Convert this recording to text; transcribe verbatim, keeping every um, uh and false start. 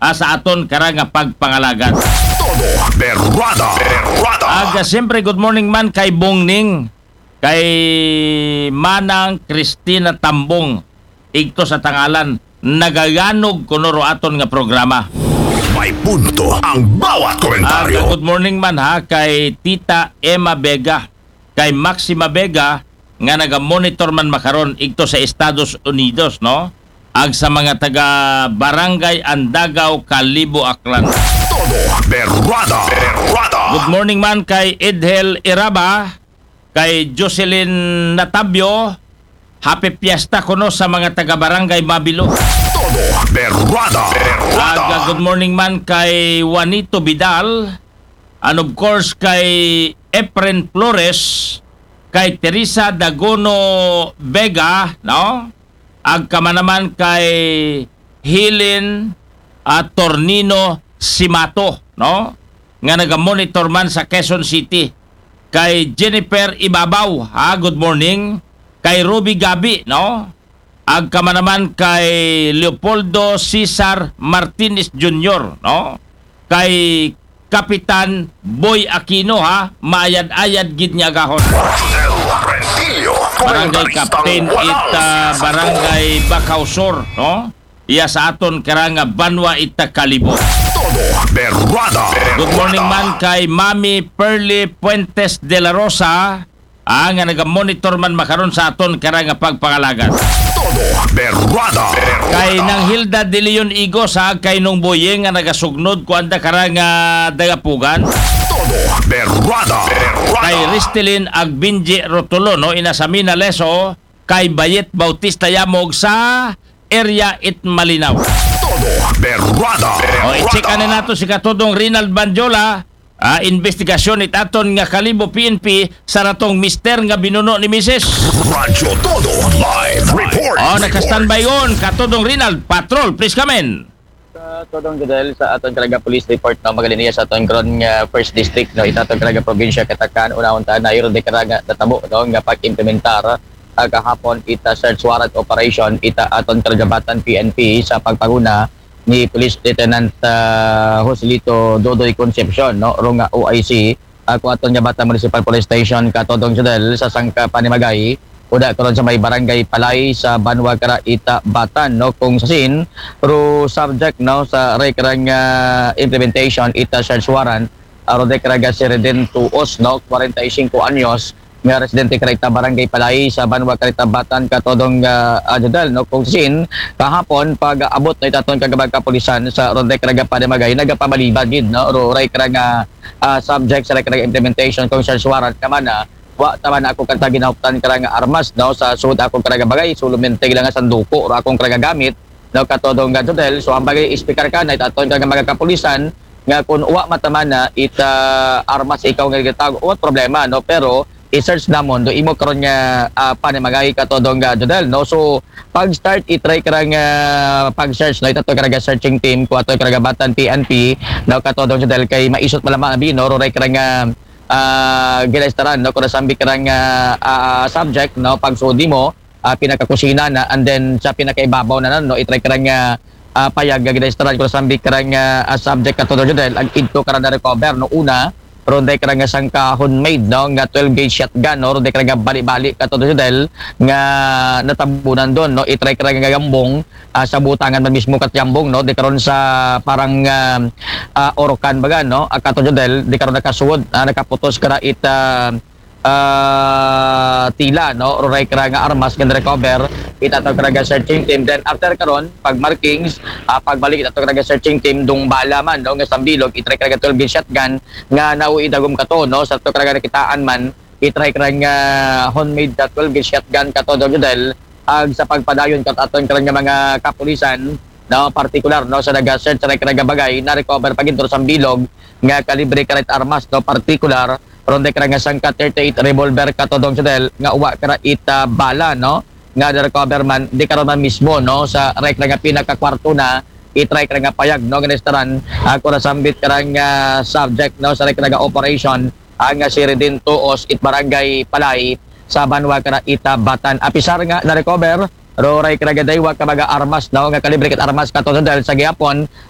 ah, sa aton karang nga pagpangalagan. Todo berrada. Berrada. Aga siyempre good morning man kay Bongning, kay Manang Cristina Tambong, igto sa tangalan nagayanog kunoro aton nga programa. May punto ang bawat Aga komentaryo. good morning man ha kay Tita Emma Vega, kay Maxima Vega nga naga-monitor man makaron igto sa Estados Unidos, no? Ag sa mga taga Barangay Andagaw, Kalibo, Aklan. Todo berrada. Berrada. Good morning man kay Edhel Iraba, kay Jocelyn Natabio. Happy Fiesta kuno sa mga taga Barangay Mabilo. Todo berrada. Berrada. Aga good morning man kay Juanito Vidal, and of course kay Efren Flores, kay Teresa Dagono Vega, no? Ag kama naman kay Helen at Tornino Simato, no? Nga naga-monitor man sa Quezon City. Kay Jennifer Ibabaw, ha, good morning. Kay Ruby Gabi, no? Ag kama naman kay Leopoldo Cesar Martinez Junior, no? Kay Kapitan Boy Aquino, ha, maayad-ayad gid niya gahon. El Rentillo. Barangay Captain ita Barangay Bacaw Sur, no? Iya sa aton karanga Banwa ita Kalibo. Todo berrada. Good morning man kay Mami Perly Puentes de la Rosa, ah, nga naga-monitor man makaron sa aton karanga pagpangalagan. Todo berrada. Kay nang Hilda de Leon Igos, ha, kay nung Boyeng nga nagasugnod ko anda karanga dagapugan. Todo berrada. Kay Ristelin Agbinji Rotulo, no, inasamina Leso, kay Bayet Bautista Yamog sa area It Malinaw. Todo berrada. O i-check na nato si katudong Rinald Banjola, ah, investigasyon it aton nga Kalibo P N P sa ratong mister nga binuno ni Missus Radyo Todo live report. O naka-standby on katudong Rinald, patrol, please come in. Sa Todong Gadel, sa aton kalaga police report na magaliniya sa aton karon nga first district, no, itaton kalaga probinsya Katakan, unahon ta na iro de karaga natabo, no, nga pag-implementar uh, kahapon ita search warrant operation ita aton kalagabatan P N P sa pagpaguna ni Police Lieutenant uh, Joselito Dodoy Concepcion, no, ro nga O I C uh, kung aton Jabatan Municipal Police Station Katodong Gadel sa Sangka Panimagay. Uda karon sa may Barangay Palay sa Banwa Kara Ita Batan, no, kung sa sin pero subject, no, sa rekrang uh, implementation ita search warrant aro de karaga si Reden Tuos, no, forty-five anyos nga residente kara ita Barangay Palay sa Banwa Kara Ita Batan katodong uh, adudal, no, kung sa sin kahapon pag abot na itaton kagabag kapulisan sa Rode Karaga Panimagay nagapamalibad gid, no, ro rekrang uh, subject sa rekrang implementation kung search warrant kamana wa taman ako kanta ginahuptan karang armas, no, sa sud akong karang bagay sulumente lang nga sanduko ro akong karang gamit, no, katodong nga hotel. So ang bagay speaker ka na itaton karang mga kapulisan nga kun wa matamana ita armas ikaw nga gitago what problema, no, pero i-search namon do imo karon nga uh, panimagay katodong nga hotel, no. So pag start i-try karang uh, pag-search, no, itaton karang searching team ko ato karang batan P N P, no, katodong hotel kay maisot malamang abi, no, ro ray karang uh, uh, ginaistaran, no, kung nasambi ka ng uh, uh, subject, no, pag sudi mo uh, pinakakusina na and then sa pinakaibabaw na, no, itry ka ng uh, uh, payag ginaistaran kung nasambi ka ng uh, subject katulad dyan ang into ka na recover, no, una ronday ka nga sang kahon made, no, nga twelve gauge shotgun, no, ronday ka nga bali-bali katulad dyan nga natabunan doon, no, itry ka nga gambong uh, sa butangan man mismo katyambong, no, di karon sa parang uh, uh, orokan baga, no, katulad dyan di karon nakasuod, uh, nakaputos ka na ita uh, tila, no, ronday ka nga armas nga recover itatag ka nga searching team. Then after karon pag markings uh, pagbalik itatag ka nga searching team dung bala man, no, nga sambilog itry ka nga twelve gauge shotgun nga nauwi dagom kato, no, sa to ka nga nakitaan man itry ka nga homemade that twelve gauge shotgun kato dodel ag sa pagpadayon kat aton ka nga mga kapulisan, no, particular, no, sa nag-search sa nga bagay na recover paginto sa bilog nga kalibre karet armas, no, particular ronde ka nga sangka thirty-eight revolver katodong dodel nga uwa kara ita bala, no, nga recover man di karon man mismo, no, sa rek nga pinakakwarto na i-try ka nga payag, no, nga restaurant ako na sambit ka nga subject, no, sa rek nga operation ang nga si Redin Tuos it Barangay Palay sa Banwa Kara Ita Batan. Apisar nga na recover ro ray kagaday wa ka baga armas, no, nga kalibre ket armas katong dahil sa gihapon